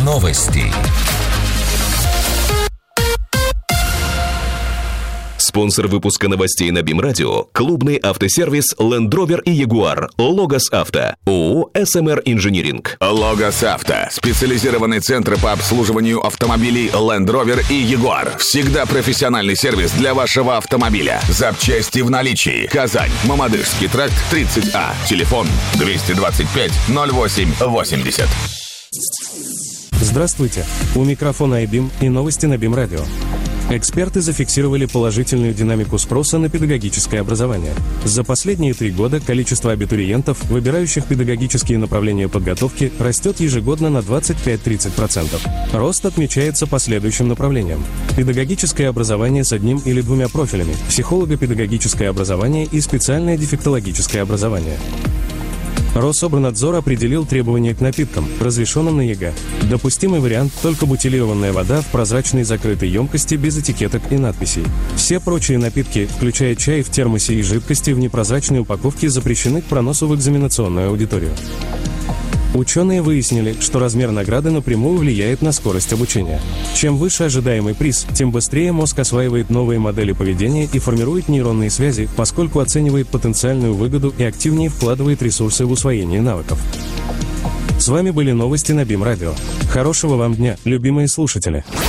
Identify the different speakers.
Speaker 1: Новости.
Speaker 2: Спонсор выпуска новостей на БИМ Радио – клубный автосервис Land Rover и Jaguar, Логос Авто, ООО «СМР Инжиниринг».
Speaker 3: Логос Авто – специализированный центр по обслуживанию автомобилей Land Rover и Jaguar. Всегда профессиональный сервис для вашего автомобиля. Запчасти в наличии. Казань, Мамадышский тракт, 30А. Телефон 225 08 80.
Speaker 4: Здравствуйте! У микрофона iBIM и новости на БИМ Радио. Эксперты зафиксировали положительную динамику спроса на педагогическое образование. За последние 3 года количество абитуриентов, выбирающих педагогические направления подготовки, растет ежегодно на 25-30%. Рост отмечается по следующим направлениям. Педагогическое образование с 1 или 2 профилями, психолого-педагогическое образование и специальное дефектологическое образование. Рособорнадзор определил требования к напиткам, разрешенным на ЕГЭ. Допустимый вариант – только бутилированная вода в прозрачной закрытой емкости без этикеток и надписей. Все прочие напитки, включая чай в термосе и жидкости в непрозрачной упаковке, запрещены к проносу в экзаменационную аудиторию. Ученые выяснили, что размер награды напрямую влияет на скорость обучения. Чем выше ожидаемый приз, тем быстрее мозг осваивает новые модели поведения и формирует нейронные связи, поскольку оценивает потенциальную выгоду и активнее вкладывает ресурсы в усвоение навыков. С вами были новости на БИМ Радио. Хорошего вам дня, любимые слушатели!